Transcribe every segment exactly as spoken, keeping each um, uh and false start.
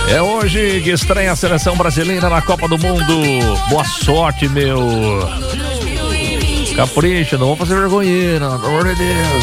É hoje que estreia a seleção brasileira na Copa do Mundo. Boa sorte, meu. Capricha, não vou fazer vergonheira, pelo amor de Deus.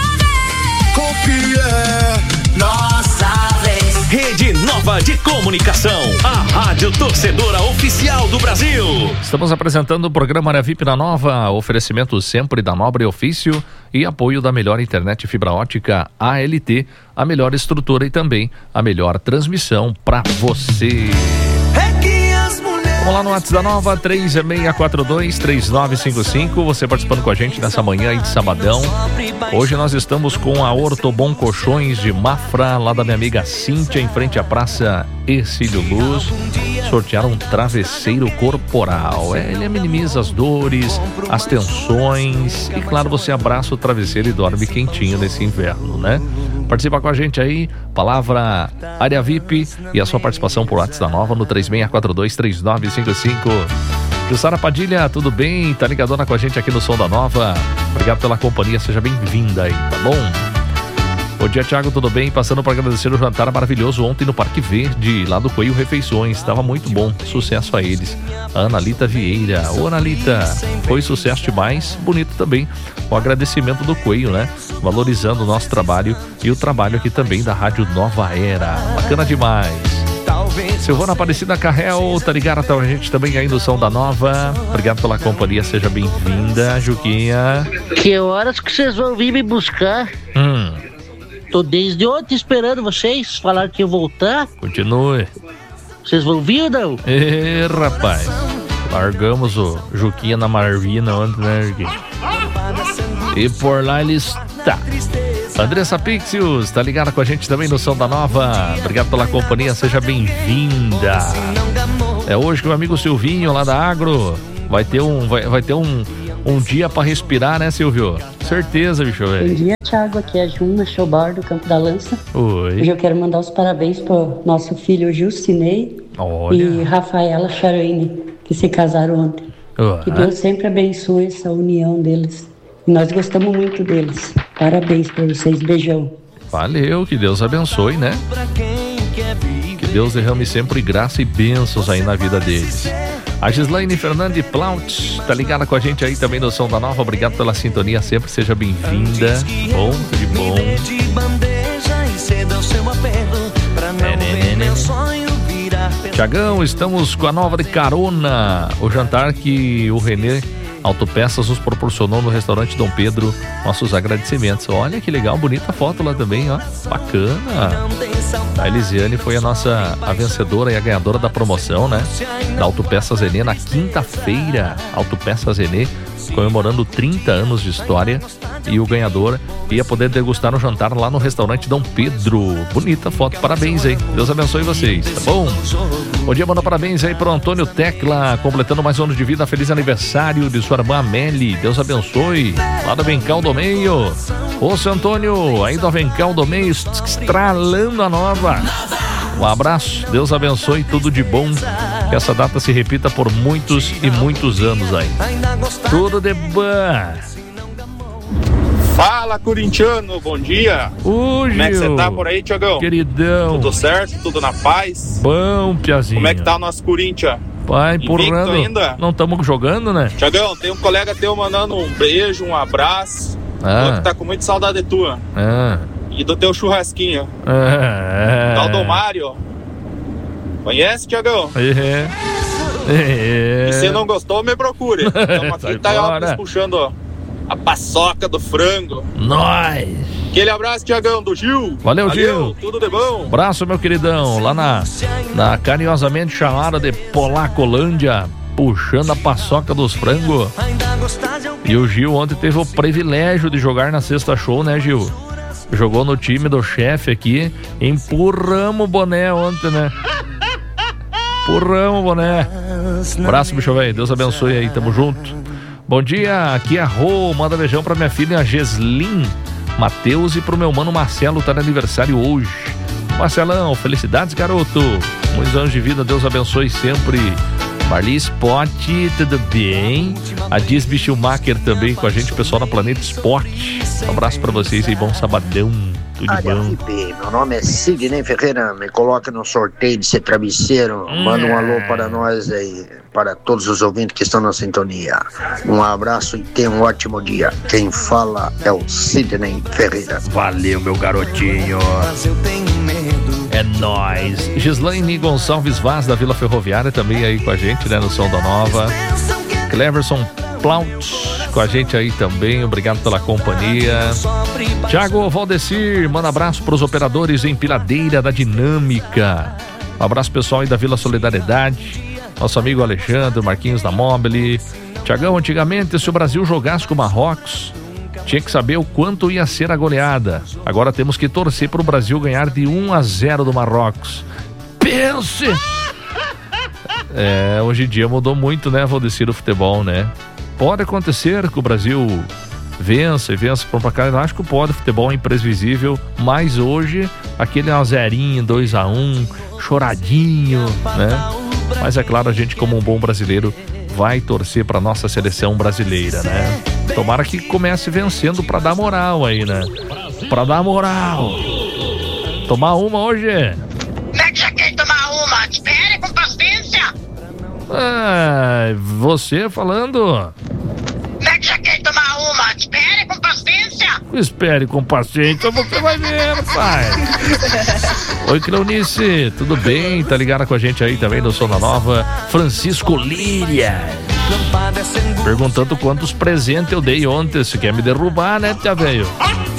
Confia, nossa vez. Rede Nova de Comunicação, a rádio torcedora oficial do Brasil. Estamos apresentando o programa Área V I P na Nova, oferecimento sempre da Nobre Ofício e apoio da melhor internet fibra ótica A L T, a melhor estrutura e também a melhor transmissão para você. Vamos lá no WhatsApp da Nova, três seis quatro dois, três nove cinco cinco, você participando com a gente nessa manhã aí de sabadão. Hoje nós estamos com a Ortobon Colchões de Mafra, lá da minha amiga Cíntia, em frente à Praça Ercílio Luz. Sortearam um travesseiro corporal. É, ele minimiza as dores, as tensões e, claro, você abraça o travesseiro e dorme quentinho nesse inverno, né? Participa com a gente aí, palavra Área V I P e a sua participação por WhatsApp da Nova no três seis quatro dois, três nove cinco cinco. Jussara Padilha, tudo bem? Tá ligadona com a gente aqui no Som da Nova. Obrigado pela companhia, seja bem-vinda aí, tá bom? Bom dia, Thiago, tudo bem? Passando para agradecer o jantar maravilhoso ontem no Parque Verde, lá do Coelho Refeições. Estava muito bom, sucesso a eles. A Analita Vieira, ô Analita, foi sucesso demais, bonito também. O agradecimento do Coelho, né? Valorizando o nosso trabalho e o trabalho aqui também da Rádio Nova Era. Bacana demais. Silvana Aparecida Carrel, tá ligada com a gente também aí no Som da Nova. Obrigado pela companhia, seja bem-vinda, Juquinha. Que horas que vocês vão vir me buscar? Hum... Tô desde ontem esperando vocês. Falaram que ia voltar. Continue. Vocês vão vir ou não? Ê, rapaz. Largamos o Juquinha na Marvina ontem, né, Juquinha? E por lá ele está. Andressa Pixius, tá ligada com a gente também no Som da Nova. Obrigado pela companhia, seja bem-vinda. É hoje que o amigo Silvinho, lá da Agro, vai ter um, vai, vai ter um, um dia pra respirar, né, Silvio? Certeza, bicho, velho. Bom dia, Thiago, aqui é a Juna Showbar do Campo da Lança. Oi. Hoje eu quero mandar os parabéns pro nosso filho Jucinei. Olha. E Rafaela Charoine, que se casaram ontem. Uhum. Que Deus sempre abençoe essa união deles. E nós gostamos muito deles. Parabéns pra vocês, beijão. Valeu, que Deus abençoe, né? Que Deus derrame sempre graça e bênçãos aí na vida deles. A Gislaine Fernandes Plaut tá ligada com a gente aí também no Som da Nova. Obrigado pela sintonia, sempre seja bem-vinda. Bom, tudo de bom. É, né, né, né. Tiagão, estamos com a Nova de carona. O jantar que o Renê Autopeças nos proporcionou no restaurante Dom Pedro. Nossos agradecimentos. Olha que legal, bonita foto lá também, ó. Bacana. A Elisiane foi a nossa a vencedora e a ganhadora da promoção, né? Da Autopeças Enê na quinta-feira. Autopeças Enê comemorando trinta anos de história. E o ganhador ia poder degustar no jantar lá no restaurante Dom Pedro. Bonita foto, parabéns aí. Deus abençoe vocês, tá bom? Bom dia, manda parabéns aí pro Antônio Tecla, completando mais um ano de vida. Feliz aniversário de sua irmã Amélie. Deus abençoe. Lá do Avencal do Meio. Ô, seu Antônio, aí do Avencal do Meio, estralando a Nova. Um abraço, Deus abençoe, tudo de bom. Que essa data se repita por muitos e muitos anos aí. Tudo de bom. Fala, corintiano, bom dia. Ô, Como é que você tá por aí, Tiagão? Queridão. Tudo certo? Tudo na paz? Bom, Piazinho. Como é que tá o nosso Corinthians? Vai, empurrando. Ainda? Não estamos jogando, né? Tiagão, tem um colega teu mandando um beijo, um abraço. Ah. Falou que tá com muita saudade de tua. Ah. E do teu churrasquinho. Ah. Tal do Mário. Conhece, Tiagão? É. É. E se não gostou, me procure. Estamos aqui, tá ó, puxando ó, a paçoca do frango. Nós! Aquele abraço, Tiagão, do Gil. Valeu, Valeu, Gil. Tudo de bom. Abraço, meu queridão. Lá na, na carinhosamente chamada de Polacolândia, puxando a paçoca dos frangos. E o Gil ontem teve o privilégio de jogar na Sexta Show, né, Gil? Jogou no time do chefe aqui. Empurramos o boné ontem, né? Empurramos o boné. Abraço, bicho velho. Deus abençoe aí, tamo junto. Bom dia, aqui é a Rô. Manda beijão pra minha filha Geslin Matheus e pro meu mano Marcelo, tá de aniversário hoje. Marcelão, felicidades, garoto. Muitos anos de vida, Deus abençoe sempre. Marli Spot, tudo bem? A Disby Schumacher também com a gente, pessoal da Planeta Esporte. Um abraço pra vocês aí, bom sabadão. tudo Olha bom. aqui, bem, meu nome é Sidney Ferreira, me coloca no sorteio de ser travesseiro, manda um alô para nós aí, para todos os ouvintes que estão na sintonia. Um abraço e tenha um ótimo dia. Quem fala é o Sidney Ferreira. Valeu, meu garotinho. É nóis. Gislaine Gonçalves Vaz, da Vila Ferroviária, também aí com a gente, né, no Som da Nova. Cleverson Plaut com a gente aí também, obrigado pela companhia. Thiago Valdecir, manda abraço para os operadores em Piladeira da Dinâmica. Um abraço pessoal aí da Vila Solidariedade. Nosso amigo Alexandre, Marquinhos da Mobile. Thiagão, antigamente, se o Brasil jogasse com o Marrocos, tinha que saber o quanto ia ser a goleada. Agora temos que torcer para o Brasil ganhar de um a zero do Marrocos. Pense! É, hoje em dia mudou muito, né, Valdecir, o futebol, né? Pode acontecer que o Brasil vença e vença por pra cá. Eu acho que pode, o futebol é imprevisível, mas hoje aquele a zerinho, dois a um, choradinho, né? Mas é claro, a gente como um bom brasileiro vai torcer pra nossa seleção brasileira, né? Tomara que comece vencendo pra dar moral aí, né? Pra dar moral. Tomar uma hoje. Como é que já quer tomar uma? Espere com paciência. Ah, você falando. Como é que já quer tomar uma? Espere com paciência. Espere com paciência, você vai ver, pai. Oi, Cleonice, tudo bem? Tá ligada com a gente aí também no Som da Nova. Francisco Líria perguntando quantos presentes eu dei ontem. Você quer me derrubar, né, tia velho?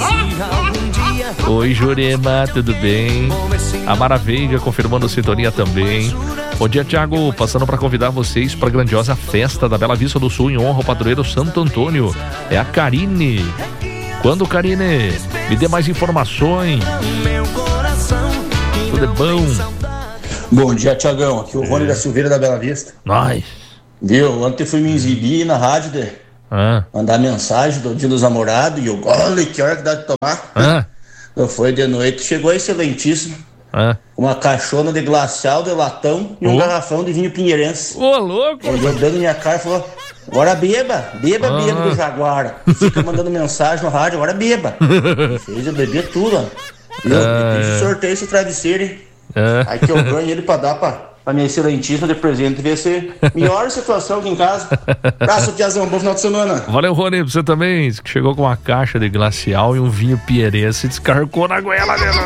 Oi, Jurema, tudo bem? A Mara Veiga confirmando sintonia também. Bom dia, Thiago, passando para convidar vocês para a grandiosa festa da Bela Vista do Sul em honra ao padroeiro Santo Antônio. É a Karine. Quando, Karine? Me dê mais informações. Tudo é bom? Bom dia, Thiagão. Aqui é o Rony é. da Silveira da Bela Vista. Nós. Viu? Ontem fui me exibir na rádio, de ah. mandar mensagem do Dia dos Namorados, e eu, olha que hora que dá de tomar. Ah. Eu fui de noite, chegou excelentíssimo. Ah. Uma caixona de glacial, de latão e um oh. garrafão de vinho pinheirense. Ô, oh, louco! Ele dando minha cara e falou: agora beba, beba, ah. beba do Jaguar. Fica mandando mensagem no rádio, agora beba. Fez eu beber tudo, ó. Eu ah. sorteio esse travesseiro, hein? Ah. Aí que eu ganho ele pra dar pra, pra minha excelentíssima de presente. Devia ser melhor situação aqui em casa. Abraço, Tiazão, bom final de semana. Valeu, Rony, pra você também. Que chegou com uma caixa de glacial e um vinho pinheirense e descarcou na goela dela.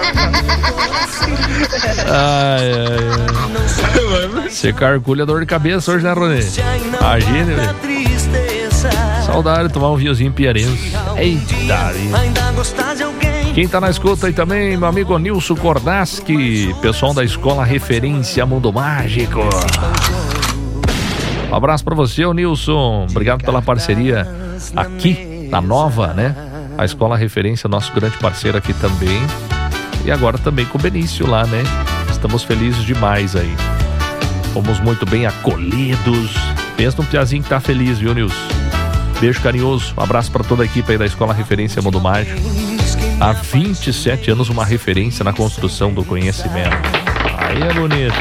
Ai, ai, ai. Você carculha dor de cabeça hoje, né, Rony? Imagina, velho. Saudade de tomar um vinhozinho pinheirense. Eita, quem tá na escuta aí também, meu amigo Nilson Kordaski, pessoal da Escola Referência Mundo Mágico. Um abraço pra você, ô Nilson. Obrigado pela parceria aqui na Nova, né? A Escola Referência, nosso grande parceiro aqui também. E agora também com o Benício lá, né? Estamos felizes demais aí. Fomos muito bem acolhidos. Pensa num piazinho que tá feliz, viu, Nilson? Beijo carinhoso. Um abraço pra toda a equipe aí da Escola Referência Mundo Mágico. Há vinte e sete anos, uma referência na construção do conhecimento. Aí é bonito.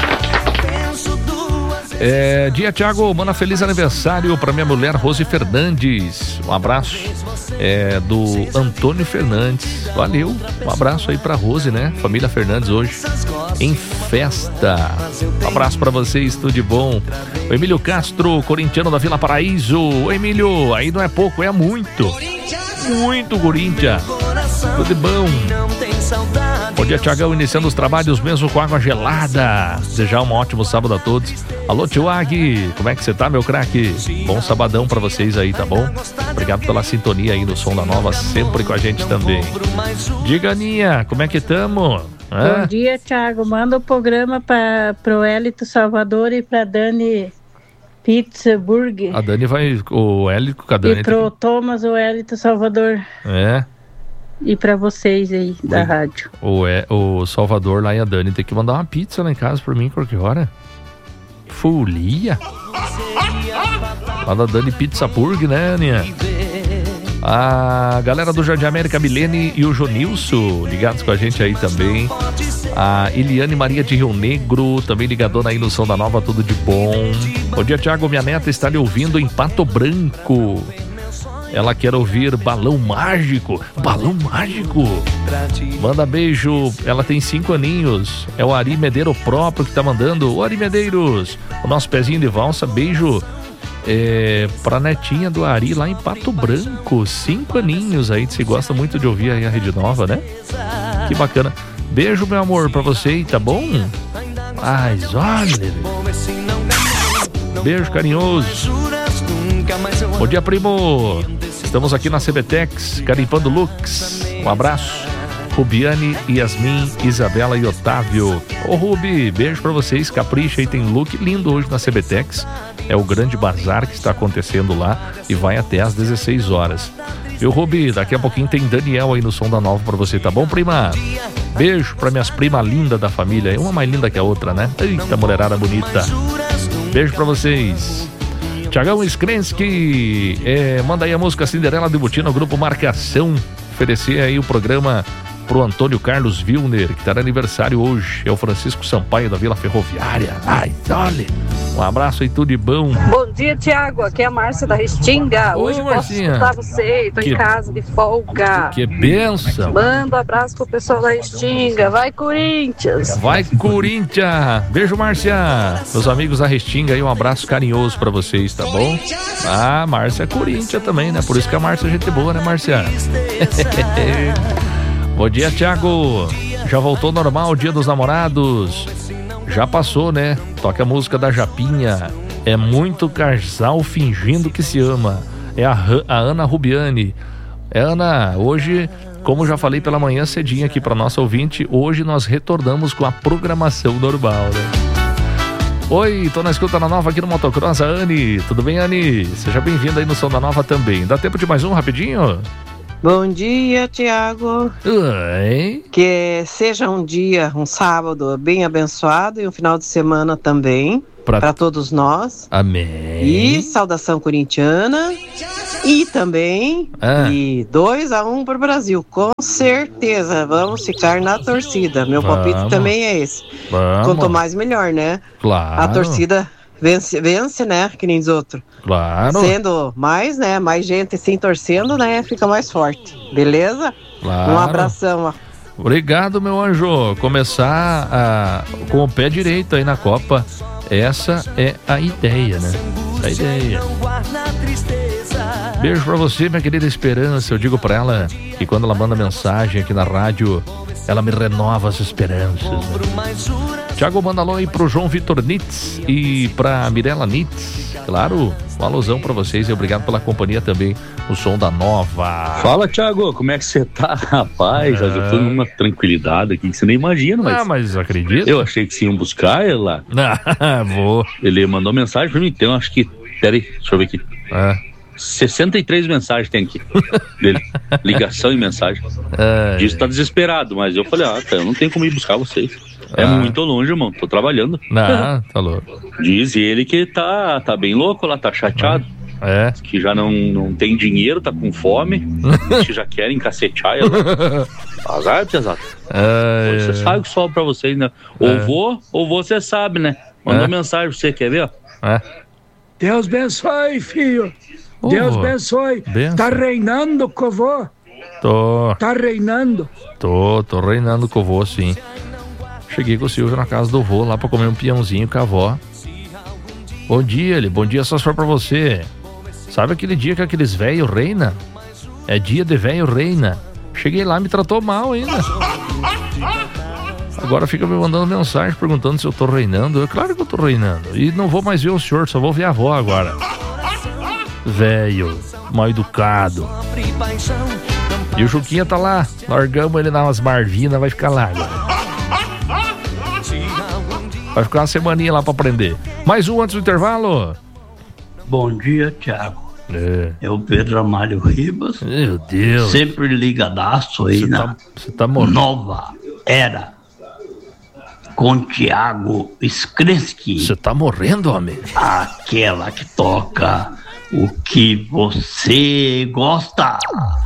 É, dia, Thiago, manda feliz aniversário para minha mulher Rose Fernandes. Um abraço é, do Antônio Fernandes. Valeu, um abraço aí para Rose, né? Família Fernandes hoje em festa. Um abraço para vocês, tudo de bom. O Emílio Castro, corintiano da Vila Paraíso. Ô, Emílio, aí não é pouco, é muito. Muito, Corinthians. Tudo de bom. Bom dia, Thiagão, iniciando os trabalhos mesmo com água gelada. Desejar um ótimo sábado a todos. Alô, tio Agui, como é que você tá, meu craque? Bom sabadão pra vocês aí, tá bom? Obrigado pela sintonia aí no Som da Nova, sempre com a gente também. Diga, Aninha, como é que tamo? Hã? Bom dia, Thiago. Manda o programa pra, pro Hélito Salvador e pra Dani Pittsburgh. A Dani vai, o Hélito com a Dani. E pro que... Thomas, o Hélito Salvador. É. E pra vocês aí, da o, rádio. O, é, o Salvador lá e a Dani tem que mandar uma pizza lá em casa pra mim, qualquer hora. Folia. Lá da Dani Pittsburgh, né, Aninha? A galera do Jardim América, Milene e o Jonilson, ligados com a gente aí também. A Eliane Maria de Rio Negro, também ligadona aí no Som da Nova, tudo de bom. Bom dia, Thiago, minha neta está lhe ouvindo em Pato Branco. Ela quer ouvir Balão Mágico. Balão Mágico. Manda beijo. Ela tem cinco aninhos. É o Ari Medeiro próprio que tá mandando. Ô Ari Medeiros, o nosso pezinho de valsa. Beijo é, pra netinha do Ari lá em Pato Branco. Cinco aninhos aí. Você gosta muito de ouvir aí a Rede Nova, né? Que bacana. Beijo, meu amor, pra você, tá bom? Ai, olha. Beijo carinhoso. Bom dia, primo. Estamos aqui na CBTEX, carimpando looks. Um abraço. Rubiane, Yasmin, Isabela e Otávio. Ô Rubi, beijo pra vocês. Capricha aí, tem look lindo hoje na CBTEX. É o grande bazar que está acontecendo lá e vai até às dezesseis horas. Viu, Rubi? Daqui a pouquinho tem Daniel aí no Som da Nova pra você, tá bom, prima? Beijo pra minhas primas lindas da família. Uma mais linda que a outra, né? Eita, mulherada bonita. Beijo pra vocês. Tiagão Skrensky, é, manda aí a música Cinderela de Butina, o grupo Marcação. Oferecer aí o programa pro Antônio Carlos Vilner, que tá de aniversário hoje. É o Francisco Sampaio da Vila Ferroviária. Ai, olha. Um abraço aí, tudo de bom. Bom dia, Tiago. Aqui é a Márcia da Restinga. Ô, Hoje Marcinha. posso escutar você. Tô Que- em casa de folga. Que benção. Manda um abraço pro pessoal da Restinga. Vai, Corinthians. Vai, Corinthians. Beijo, Márcia. Meus amigos da Restinga aí, um abraço carinhoso pra vocês, tá bom? Ah, Márcia é Corinthians também, né? Por isso que a Márcia é gente boa, né, Márcia? Bom dia, Thiago. Já voltou normal o Dia dos Namorados? Já passou, né? Toca a música da Japinha. É muito casal fingindo que se ama. É a, Ra- a Ana Rubiane. É, Ana, hoje, como já falei pela manhã cedinho aqui para nossa ouvinte, hoje nós retornamos com a programação normal, né? Oi, tô na escuta na Nova aqui no Motocross, a Anne. Tudo bem, Anne? Seja bem-vinda aí no Som da Nova também. Dá tempo de mais um rapidinho? Bom dia, Tiago. Oi. Que seja um dia, um sábado bem abençoado e um final de semana também Pra- para todos nós. Amém. E saudação corintiana. E também Ah. e dois a um para o Brasil. Com certeza, vamos ficar na torcida. Meu palpite Vamos. também é esse. Vamos. Quanto mais, melhor, né? Claro. A torcida vence, vence, né? Que nem os outros. Claro. Sendo mais, né? Mais gente assim torcendo, né? Fica mais forte. Beleza? Claro. Um abração, ó. Obrigado, meu anjo. Começar a, com o pé direito aí na Copa. Essa é a ideia, né? A ideia. Beijo pra você, minha querida Esperança. Eu digo pra ela que quando ela manda mensagem aqui na rádio, ela me renova as esperanças, né? Thiago, manda alô aí pro João Vitor Nitz e pra Mirella Nitz. Claro, um alusão pra vocês e obrigado pela companhia também no Som da Nova. Fala, Thiago, como é que você tá? Rapaz, Ah. eu tô numa tranquilidade aqui que você nem imagina, mas... Ah, mas acredito. Eu achei que você iam buscar ela. Ah, vou. Ele mandou mensagem pra mim, então acho que... Pera aí, deixa eu ver aqui. É. sessenta e três mensagens tem aqui dele. Ligação e mensagem. É. Diz que tá desesperado, mas eu falei, ah, tá, eu não tenho como ir buscar vocês. É Ah. muito longe, irmão, tô trabalhando. Não, tá louco. Diz ele que tá, tá bem louco lá, tá chateado. É. Que já não, não tem dinheiro, tá com fome. Que já querem cacetear ela. Azar, pesado. É. Você sabe que só pra vocês, né? Ou É. vou, ou você sabe, né? Mandou É. mensagem pra você, quer ver? Ó? É. Deus abençoe, filho. Oh, Deus abençoe. benção. Tá reinando, covô. Tô, Tá reinando. tô, tô reinando com o vô, sim. Cheguei com o Silvio na casa do vô lá pra comer um peãozinho com a avó. Bom dia, ele. Bom dia, só se for pra você. Sabe aquele dia que aqueles velhos reina? É dia de velho reina. Cheguei lá, me tratou mal ainda. Agora fica me mandando mensagem perguntando se eu tô reinando. É claro que eu tô reinando. E não vou mais ver o senhor, só vou ver a avó agora. Velho, mal educado. E o Juquinha tá lá. Largamos ele nas Marvinas, vai ficar lá agora. Vai ficar uma semaninha lá pra aprender. Mais um antes do intervalo. Bom dia, Thiago. É, É o Pedro Amário Ribas. Meu Deus. Sempre ligadaço aí Você na tá, você tá morrendo. Nova Era. Com Thiago Skrensky. Você tá morrendo, homem. Aquela que toca o que você gosta.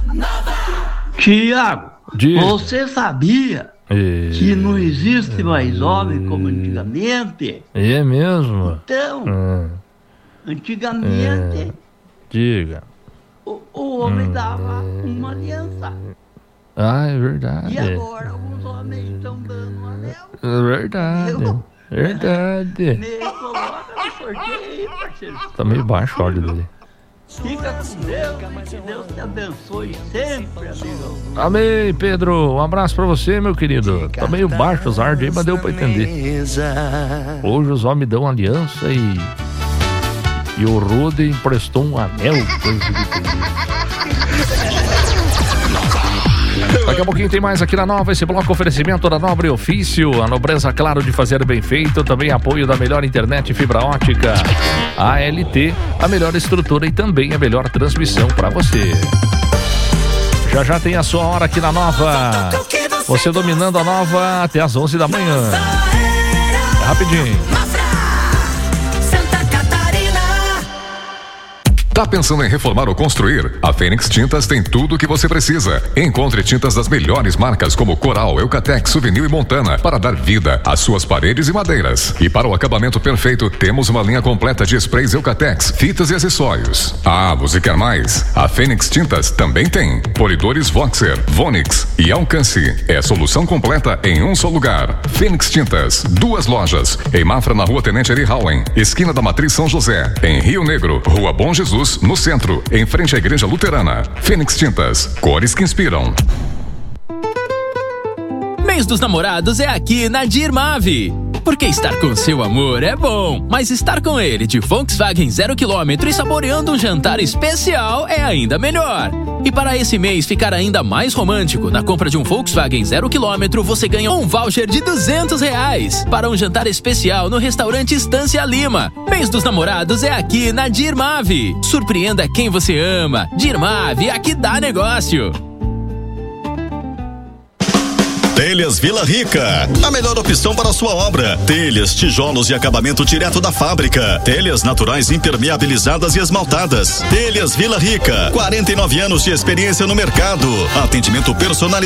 Thiago, Diga. você sabia É, que não existe mais homem como antigamente? é mesmo? Então, Ah, antigamente diga. o, o homem hum. dava uma aliança. Ah, é verdade. E agora os homens estão dando um anel. É verdade. Viu? Verdade. Me coloca no sorteio, parceiro. Tá meio baixo o áudio dele. Fica com Deus, que Deus te abençoe sempre, amigo. Amém, Pedro. Um abraço pra você, meu querido. Tá meio baixo os áudios aí, mas deu pra entender. Hoje os homens dão aliança e... E o Rude emprestou um anel. Daqui a pouquinho tem mais aqui na Nova, esse bloco oferecimento da Nobre Ofício, a nobreza, claro, de fazer bem feito, também apoio da melhor internet fibra ótica, A L T, a melhor estrutura e também a melhor transmissão para você. Já já tem a sua hora aqui na Nova, você dominando a Nova até as onze da manhã. É rapidinho. Tá pensando em reformar ou construir? A Fênix Tintas tem tudo o que você precisa. Encontre tintas das melhores marcas como Coral, Eucatex, Souvenir e Montana para dar vida às suas paredes e madeiras. E para o acabamento perfeito, temos uma linha completa de sprays Eucatex, fitas e acessórios. Ah, você quer mais? A Fênix Tintas também tem polidores Voxer, Vonix e Alcance. É a solução completa em um só lugar. Fênix Tintas, duas lojas. Em Mafra, na Rua Tenente Eri Howen, esquina da Matriz São José. Em Rio Negro, Rua Bom Jesus, no centro, em frente à Igreja Luterana. Fênix Tintas, cores que inspiram. Mês dos Namorados é aqui na Dirmave. Porque estar com seu amor é bom, mas estar com ele de Volkswagen zero quilômetro e saboreando um jantar especial é ainda melhor. E para esse mês ficar ainda mais romântico, na compra de um Volkswagen zero quilômetro você ganha um voucher de duzentos reais para um jantar especial no restaurante Estância Lima. Mês dos Namorados é aqui na Dirmave. Surpreenda quem você ama. Dirmave, aqui dá negócio. Telhas Vila Rica, a melhor opção para a sua obra. Telhas, tijolos e acabamento direto da fábrica. Telhas naturais impermeabilizadas e esmaltadas. Telhas Vila Rica, quarenta e nove anos de experiência no mercado. Atendimento personalizado.